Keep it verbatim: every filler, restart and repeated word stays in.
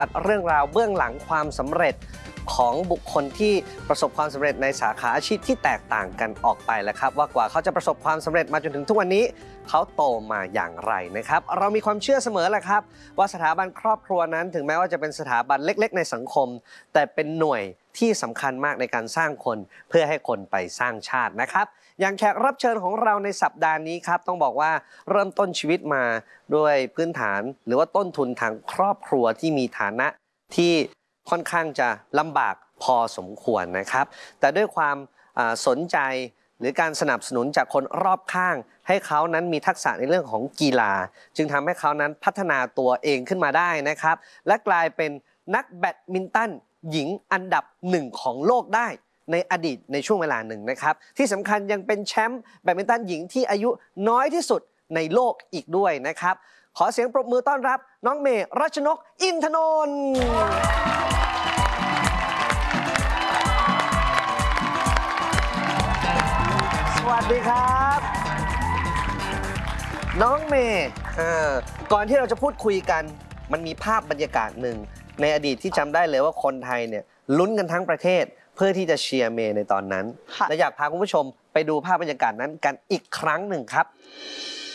เรื่องราวเบื้องหลังความสำเร็จของบุคคลที่ประสบความสำเร็จในสาขาอาชีพที่แตกต่างกันออกไปแล้วครับว่ากว่าเขาจะประสบความสำเร็จมาจนถึงทุกวันนี้เขาโตมาอย่างไรนะครับเรามีความเชื่อเสมอแหละครับว่าสถาบันครอบครัวนั้นถึงแม้ว่าจะเป็นสถาบันเล็กๆในสังคมแต่เป็นหน่วยที่สำคัญมากในการสร้างคนเพื่อให้คนไปสร้างชาตินะครับอย่างแขกรับเชิญของเราในสัปดาห์นี้ครับต้องบอกว่าเริ่มต้นชีวิตมาด้วยพื้นฐานหรือว่าต้นทุนทางครอบครัวที่มีฐานะที่ค่อนข้างจะลำบากพอสมควรนะครับแต่ด้วยความสนใจหรือการสนับสนุนจากคนรอบข้างให้เขานั้นมีทักษะในเรื่องของกีฬาจึงทำให้เขานั้นพัฒนาตัวเองขึ้นมาได้นะครับและกลายเป็นนักแบดมินตันหญิงอันดับหนึ่งของโลกได้ในอดีตในช่วงเวลาหนึ่งนะครับที่สำคัญยังเป็นแชมป์แบดมินตันหญิงที่อายุน้อยที่สุดในโลกอีกด้วยนะครับขอเสียงปรบมือต้อนรับน้องเมย์รัชนกอินทนนท์สวัสดีครับน้องเมย์ก่อนที่เราจะพูดคุยกันมันมีภาพบรรยากาศหนึ่งในอดีตที่จำได้เลยว่าคนไทยเนี่ยลุ้นกันทั้งประเทศเพื่อที่จะเชียร์เมย์ในตอนนั้นและอยากพาคุณผู้ชมไปดูภาพบรรยากาศนั้นกันอีกครั้งหนึ่งครับ